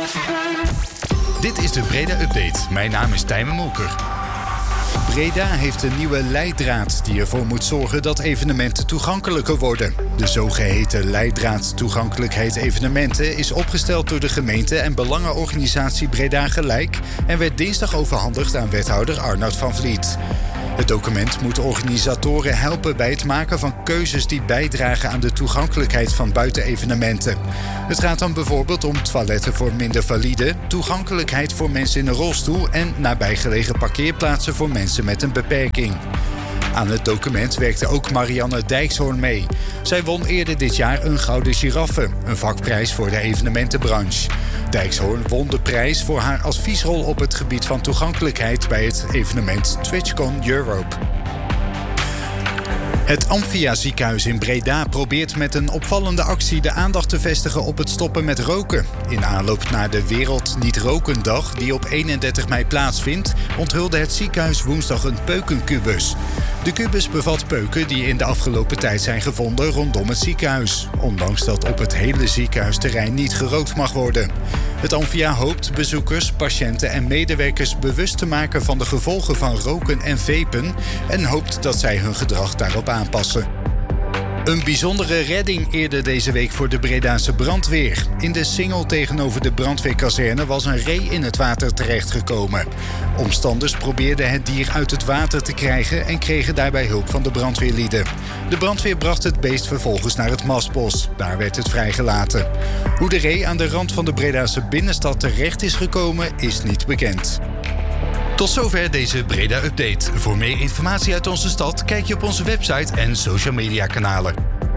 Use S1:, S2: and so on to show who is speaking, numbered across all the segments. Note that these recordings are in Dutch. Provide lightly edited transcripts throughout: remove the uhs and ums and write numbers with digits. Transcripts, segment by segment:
S1: Dit is de Breda Update. Mijn naam is Tijmen Molker. Breda heeft een nieuwe leidraad die ervoor moet zorgen dat evenementen toegankelijker worden. De zogeheten leidraad toegankelijkheid evenementen is opgesteld door de gemeente en belangenorganisatie Breda Gelijk en werd dinsdag overhandigd aan wethouder Arnoud van Vliet. Het document moet organisatoren helpen bij het maken van keuzes die bijdragen aan de toegankelijkheid van buitenevenementen. Het gaat dan bijvoorbeeld om toiletten voor minder valide, toegankelijkheid voor mensen in een rolstoel en nabijgelegen parkeerplaatsen voor mensen met een beperking. Aan het document werkte ook Marianne Dijkshoorn mee. Zij won eerder dit jaar een Gouden Giraffe, een vakprijs voor de evenementenbranche. Dijkshoorn won de prijs voor haar adviesrol op het gebied van toegankelijkheid bij het evenement TwitchCon Europe. Het Amphia ziekenhuis in Breda probeert met een opvallende actie de aandacht te vestigen op het stoppen met roken. In aanloop naar de Wereld Niet Roken Dag, die op 31 mei plaatsvindt, onthulde het ziekenhuis woensdag een peukenkubus. De kubus bevat peuken die in de afgelopen tijd zijn gevonden rondom het ziekenhuis, ondanks dat op het hele ziekenhuisterrein niet gerookt mag worden. Het Amphia hoopt bezoekers, patiënten en medewerkers bewust te maken van de gevolgen van roken en vapen en hoopt dat zij hun gedrag daarop aanpassen. Een bijzondere redding eerder deze week voor de Bredaanse brandweer. In de singel tegenover de brandweerkazerne was een ree in het water terechtgekomen. Omstanders probeerden het dier uit het water te krijgen en kregen daarbij hulp van de brandweerlieden. De brandweer bracht het beest vervolgens naar het Mastbos. Daar werd het vrijgelaten. Hoe de ree aan de rand van de Bredaanse binnenstad terecht is gekomen, is niet bekend. Tot zover deze Breda Update. Voor meer informatie uit onze stad kijk je op onze website en social media kanalen.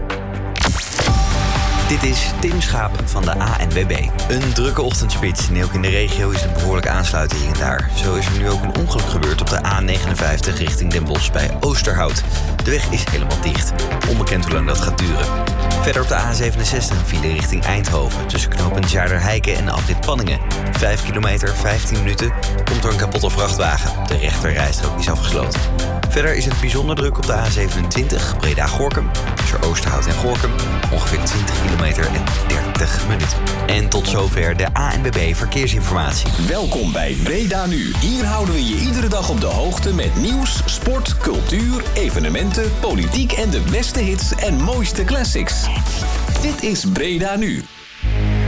S2: Dit is Tim Schaap van de ANWB. Een drukke ochtendspits en ook in de regio is het behoorlijk aansluiten hier en daar. Zo is er nu ook een ongeluk gebeurd op de A59 richting Den Bosch bij Oosterhout. De weg is helemaal dicht. Onbekend hoe lang dat gaat duren. Verder op de A67 file richting Eindhoven tussen knooppunt Zaarderheiken en afrit Panningen. 5 kilometer, 15 minuten, komt door een kapotte vrachtwagen. De rechterrijstrook is afgesloten. Verder is het bijzonder druk op de A27 Breda-Gorinchem tussen Oosterhout en Gorinchem. Ongeveer 20 kilometer en 30 minuten. En tot zover de ANWB Verkeersinformatie.
S3: Welkom bij Breda Nu. Hier houden we je iedere dag op de hoogte met nieuws, sport, cultuur, evenementen, politiek en de beste hits en mooiste classics. Dit is Breda Nu.